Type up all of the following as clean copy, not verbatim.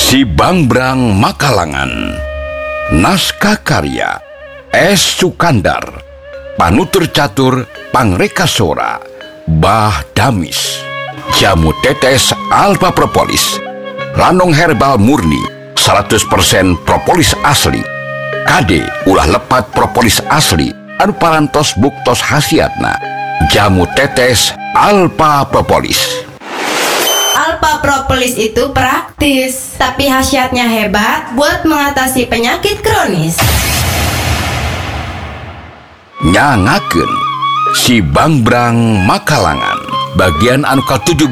Si Bangbrang Makalangan. Naskah karya S. Sukandar. Panutur catur Pangrekasora Bah Damis. Jamu tetes alfa propolis, lanong herbal murni 100% propolis asli. Kade ulah lepat propolis asli anu parantos buktos khasiatna. Jamu tetes alfa propolis. Alpha Propolis itu praktis, tapi khasiatnya hebat buat mengatasi penyakit kronis. Nyangakeun Si Bangbrang Makalangan bagian anu ke-17.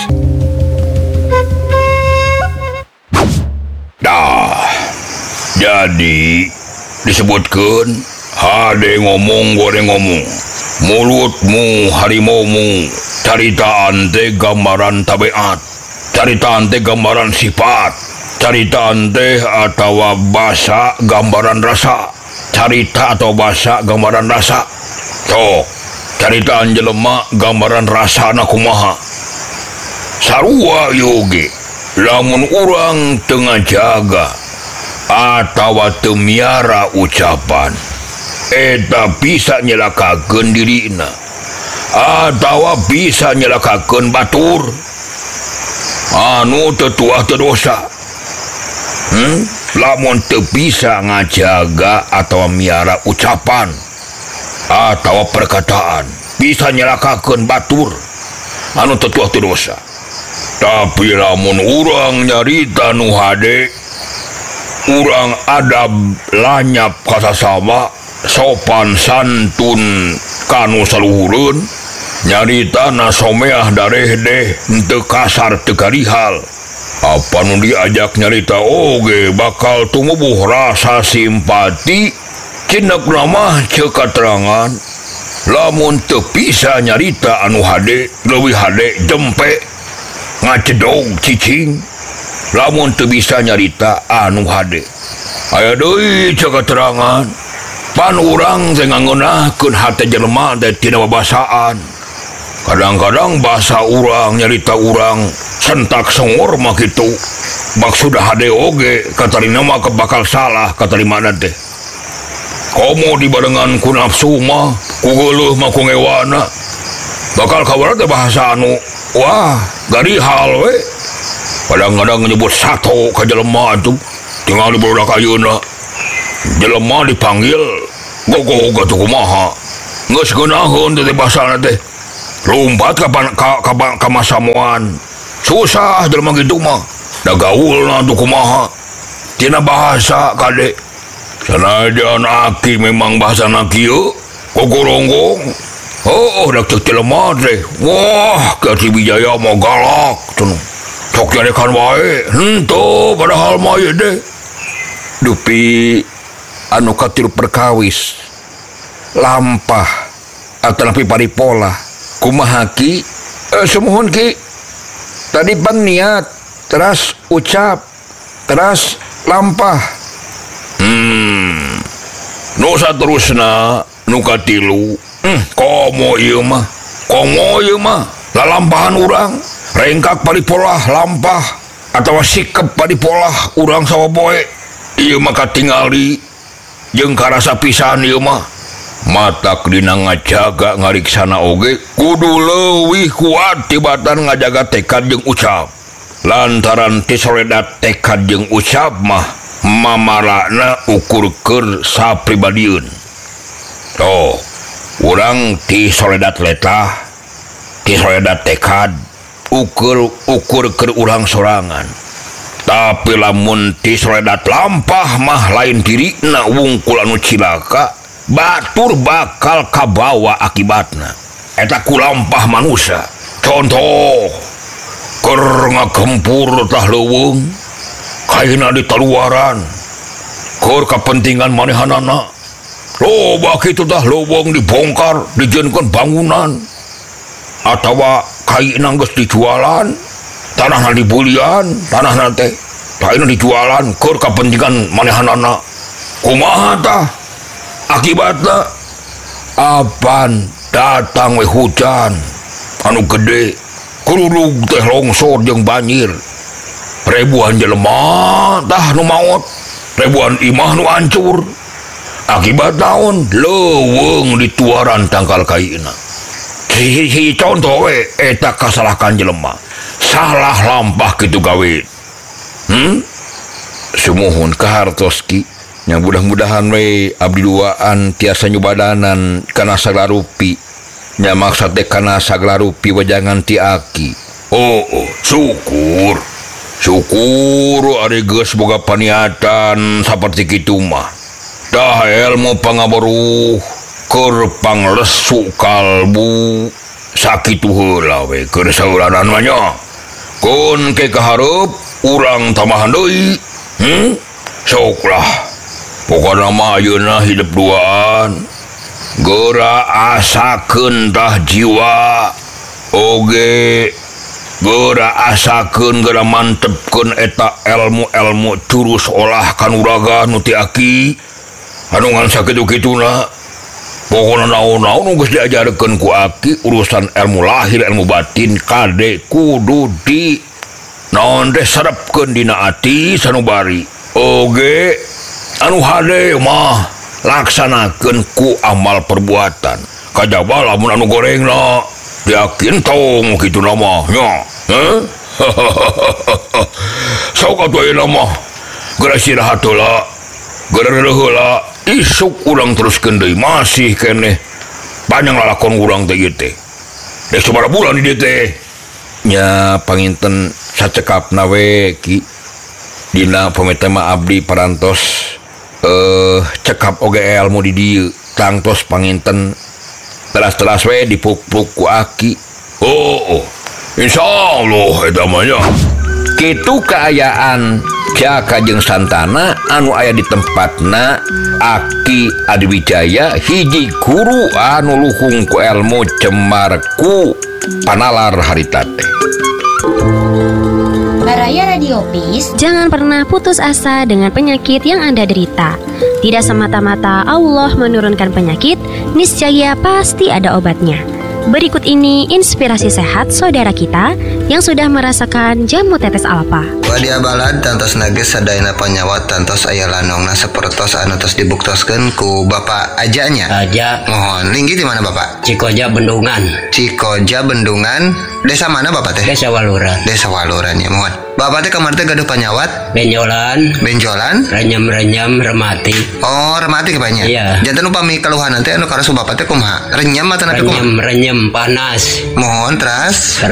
Jadi disebutkan hade ngomong goreng ngomong, mulutmu harimaumu, caritaan teh gambaran tabiat, caritaan teh gambaran sifat, caritaan teh atau bahasa gambaran rasa, carita atau bahasa gambaran rasa. Cok, caritaan jelema gambaran rasana kumaha. Sarua yoge, lamun urang tengah jaga atau teu miara ucapan, eta bisa nyelakakeun dirina atau bisa nyelakakeun batur anu tetuah terdosa. Lamun teu bisa ngajaga atau miara ucapan atau perkataan, bisa nyelakakeun batur anu tetuah terdosa. Tapi lamun urang nyarita nu hade, urang adab lanyap kasasama, sopan santun kanu saluhureun, nyaritana someah darehdeh, teu kasar teu karihal. Apa nu diajak nyarita oge bakal tumubuh rasa simpati, cinekna mah ceuk katerangan. Lamun teu bisa nyarita anu hade, leuwih hade jempe ngacedog cicing. Lamun teu bisa nyarita anu hade, aya deui ceuk katerangan. Pan urang teh ngangeunahkeun hate jelema teh tina babasaan. Kadang-kadang bahasa urang nyarita urang sentak sengor mah kitu. Maksud hade oge katarina mah bakal salah katarimana teh. Komo dibarengan ku nafsu mah, ku geuleuh mah ku ngewana, bakal kabar teh bahasa anu wah garihal we. Kadang-kadang nyebut sato ka jelema atuh, tinggal di budak ayeuna. Jelema dipanggil gogo tuh kumaha, geus geunaheun teh basana teh. Lompat ka masamuan. Susah jelema kitu mah. Da gaulna tuh kumaha. Tina bahasa kade. Sanajan aki memang bahasana kieu, gogoronggong. Oh, dak teu jelema teh. Wah, Kati Wijaya mah galak cenah. Sok nyarekan wae, henteu padahal mah ieu deh. Dupi anu katilu perkawis, lampah atanapi paripola, kumaha ki? Semohon ki, tadi pan niat, teras ucap, teras lampah. Nu saterusna nu katilu, komo ieu mah, lalampahan urang. Rengkak paripolah lampah atau sikep paripolah urang sawaboe, ieu mah katingali jeung karasa pisan ieu mah. Matak dina ngajaga ngariksana oge kudu leuwih kuat tibatan ngajaga tekad jeung ucap. Lantaran ti soredat tekad jeung ucap mah mamarana ukur keur sapribadieun. Toh, urang ti soredat letah, ti soredat tekad ukur keur urang sorangan. Tapi lamun ti soredat lampah mah lain dirina wungkul anu cilaka, batur bakal kabawa akibatna. Eta ku lampah manusia. Contoh, keur ngagempur tah leuweung, kaina di taluaran, keur kapentingan manehanana. Loba kitu tah leuweung dibongkar, dijieunkeun bangunan. Atawa kaina geus dijualan, tanahna dibulian, tanahna teh kaina dijualan keur kapentingan manehanana. Kumaha tah akibatna? Apan datang we hujan anu gede, kurulug teh longsor jeung banjir. ribuan jelema tah nu maot, ribuan imah nu hancur. Akibat naon? Leuweung dituaran tangkal kaina. Si contoh we eta kasalahkan jelema. Salah lampah kitu gawe. Sumuhun kahartoski nya mudah-mudahan we abdi duaan tiasa nyubadanan kana saglarupi. Nya maksud teh kana saglarupi wajangan ti aki. Syukur. Syukur ari geus boga paniatan saperti kitu mah. Dah ilmu pangaboruh keur panglesu kalbu sakitu heula we keur sauranan mah nya. Kun ke kahareup urang tamahan deui. Soklah. Pokona mah ayeuna hidup duaan. Geura asakeun tah jiwa. Oge geura asakeun geura mantepkeun eta ilmu-ilmu curus olah kanuragan nu ti aki. Anu ngan sakitu-kituna pokona naon-naon nu geus diajarkeun ku aki urusan ilmu lahir ilmu batin kade kudu di naon teh sarepkeun dina ati sanubari. Oge anu hade mah laksanakeun ku amal perbuatan. Kajaba lamun anu gorengna yakin tong kitu mah nya. Sok atuh ayeuna mah geura istirahat heula, geura reuleuh heula. Isuk urang teruskeun deui masih keneh panjang lalakon urang teh ieu teh. Dek sabaraha bulan di dieu teh? Nya panginten sacekapna we ki dina pamete mah abdi parantos cekap oge ilmu di dieu tangtos panginten telas-telas we dipuk-puk ku aki. Insyaallah eta mah nya. Kitu kaayaan Jaka jeung Santana anu aya di tempatna Aki Adiwijaya hiji guru anu luhung ku ilmu cemar ku panalar harita teh. Baraya Radio Peace, jangan pernah putus asa dengan penyakit yang Anda derita. Tidak semata-mata Allah menurunkan penyakit, niscaya pasti ada obatnya. Berikut ini inspirasi sehat saudara kita yang sudah merasakan jamu tetes alpa. Wadia balad tantos nages sadayana panyawat tantos aya lanongna sapertos anu tos dibuktoskeun ku Bapak Ajanya. Aja. Mohon linggi di mana Bapak? Cikoja Bendungan. Cikoja Bendungan. Desa mana Bapak teh? Desa Waluran. Desa Waluran ya mohon. Bapak teh kamar teh gaduh panyawat? Benjolan. Benjolan? Renyam-renyam remati. Oh, remati kebanyak. Iya. Janten upami keluhan nanti anu karasu Bapak teh kumaha? Renyam atau napi kumaha? Renyam panas. Mohon teras.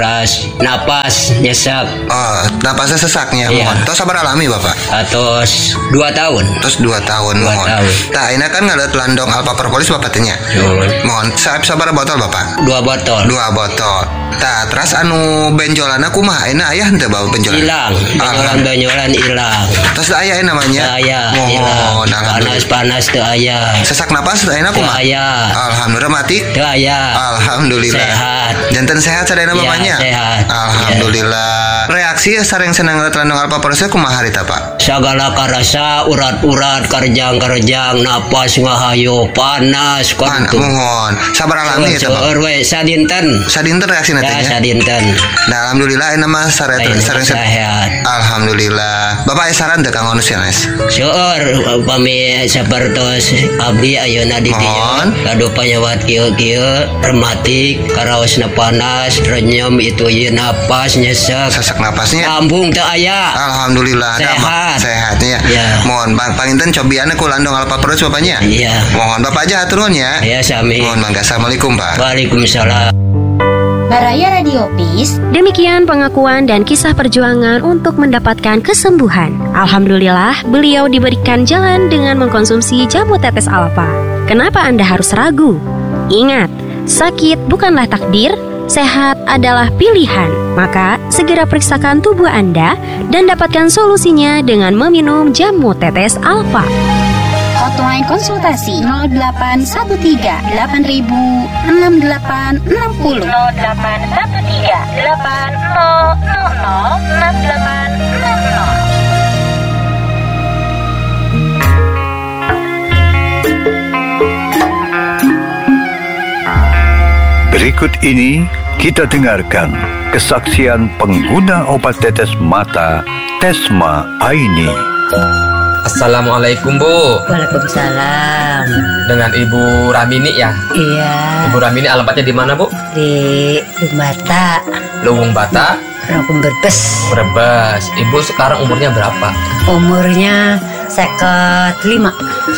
Napas nyesak. Oh, napasnya sesaknya. Iya. Mohon. Tos sabar alami Bapak? Atos 2 tahun. Terus 2 tahun mohon. Tah ayeuna kan ngalet landong Alpa Propolis Bapak teh nya. Mohon sabar botol Bapak? 2 botol. 2 botol. Tah terus anu benjolanna kumaha? Ayeuna aya henteu Bapak benjolan? Hilang. Benjolan hilang. Terus aya namanya? Aya. Mohon alhamdulillah. Panas teu aya. Sesak napas ayeuna kumaha? Aya. Alhamdulillah mati? Teu aya. Alhamdulillah. Sehat. Janten sehat sadayana mamanya? Sehat. Alhamdulillah. Reaksi sareng senang ngeliat landong Alpa Propolis kumaha harita Pak? Sagala karasa urat-urat karjang-karjang napas ngahayu panas Pan, mohon sabar alami ya Pak. Sadinten reaksi nanti ya sadinten. Nah alhamdulillah ini mah sareng sehat. Alhamdulillah. Bapak saran teh Kang Onus ya Nes? Seueur upami sapertos abdi ayeuna di dieu gaduh panyawat kieu rematik karaosna panas renyem itu ieu napas nyesek sesak napasnya lambung teu aya. Alhamdulillah sehatnya ya. Mohon panginten cobianna ku landong Alpa Propolis Bapaknya. Iya. Mohon Bapak aja atur nuhun ya. Ya sami. Mohon mangga. Assalamualaikum Pak. Waalaikumsalam. Baraya Radio Peace. Demikian pengakuan dan kisah perjuangan untuk mendapatkan kesembuhan. Alhamdulillah, beliau diberikan jalan dengan mengkonsumsi jamu tetes alpa. Kenapa Anda harus ragu? Ingat, sakit bukanlah takdir, sehat adalah pilihan. Maka, segera periksakan tubuh Anda dan dapatkan solusinya dengan meminum jamu tetes alpa. Hotline konsultasi 0813 8000 6860 0813 8000 6860. Berikut ini kita dengarkan kesaksian pengguna obat tetes mata Tesma Aini. Assalamualaikum Bu. Waalaikumsalam. Dengan Ibu Ramini ya? Iya. Ibu Ramini alamatnya di mana Bu? Di Lumbata. Luwung Bata. Luwung Brebes. Brebes. Ibu sekarang umurnya berapa? Umurnya 55.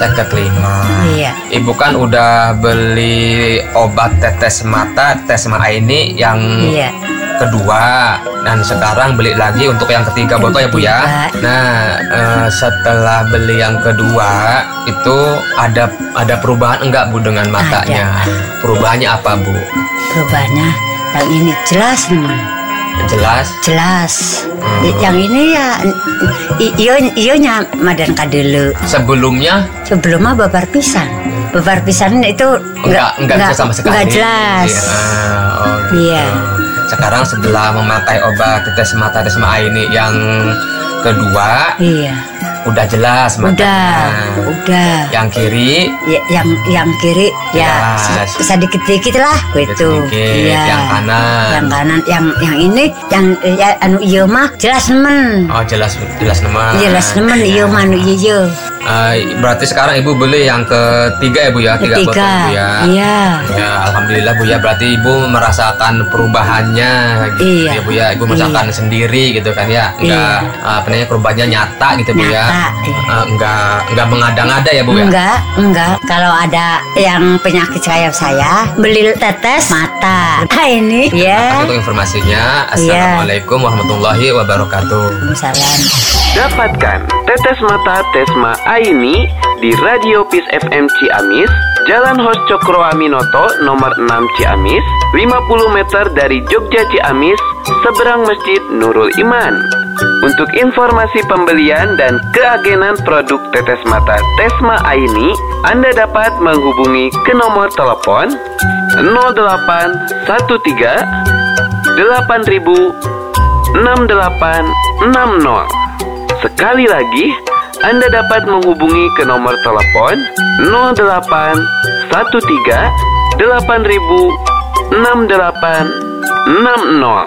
55. Iya. Ibu kan udah beli obat tetes mata Tesma Aini yang kedua, dan sekarang beli lagi untuk yang ketiga botol ya Bu ya. Nah, setelah beli yang kedua itu ada perubahan enggak Bu dengan matanya? Ada. Perubahannya apa Bu? Perubahannya yang ini jelas teman. Jelas. Yang ini ya ionya madan kadelu. Sebelumnya babar pisan. Babar pisan itu enggak bisa sama sekali. Enggak jelas. Iya. Sekarang setelah memakai obat tetes mata Tesma Aini yang kedua, udah jelas matanya. Udah. Yang kiri? Yang kiri ya sedikit-sedikit lah gitu. Iya. Yang kanan? Yang ini yang iya mah jelas nemen. Oh, jelas nemen. Jelas nemen iya mah iya. Berarti sekarang Ibu beli yang ketiga ya Bu ya? Tiga botol Bu ya? Iya. Ya, alhamdulillah Bu ya. Berarti Ibu merasakan perubahannya gitu ya Bu ya. Ibu merasakan sendiri gitu kan ya. Enggak perubahannya nyata gitu Bu ya. Enggak mengada-ngada ya Bu ya? Enggak. Kalau ada yang penyakit kayak saya, beli tetes mata. Ini ya. Untuk informasinya, Assalamualaikum warahmatullahi wabarakatuh. Salam. Dapatkan tetes mata Tesma Aini di Radio Peace FM Ciamis, Jalan Hos Cokro Aminoto nomor 6 Ciamis, 50 meter dari Jogja Ciamis, seberang Masjid Nurul Iman. Untuk informasi pembelian dan keagenan produk tetes mata Tesma Aini, Anda dapat menghubungi ke nomor telepon 0813 8000 6860. Sekali lagi, Anda dapat menghubungi ke nomor telepon 0813 8000 6860.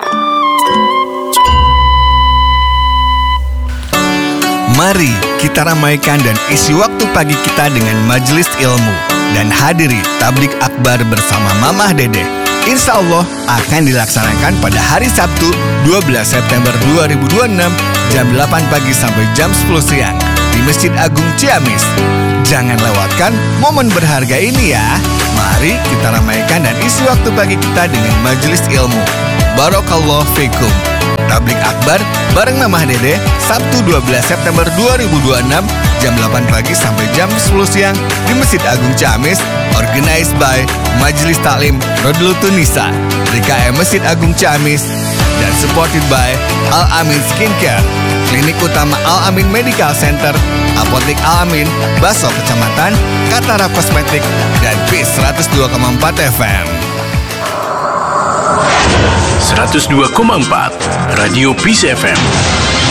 Mari kita ramaikan dan isi waktu pagi kita dengan majelis ilmu dan hadiri tablik akbar bersama Mamah Dede. Insya Allah akan dilaksanakan pada hari Sabtu 12 September 2026 jam 8 pagi sampai jam 10 siang di Masjid Agung Ciamis. Jangan lewatkan momen berharga ini ya. Mari kita ramaikan dan isi waktu pagi kita dengan majelis ilmu. Barakallahu fikum. Tablik akbar bareng Mamah Dede Sabtu 12 September 2026 jam 8 pagi sampai jam 10 siang di Masjid Agung Ciamis, organized by Majelis Taklim Rodlutun Nisa, DKM Masjid Agung Ciamis, dan supported by Al-Amin Skincare, Klinik Utama Al-Amin Medical Center, Apotek Al-Amin, Baso Kecamatan, Katara Kosmetik, dan Peace 102,4 FM. 102,4 Radio Peace FM.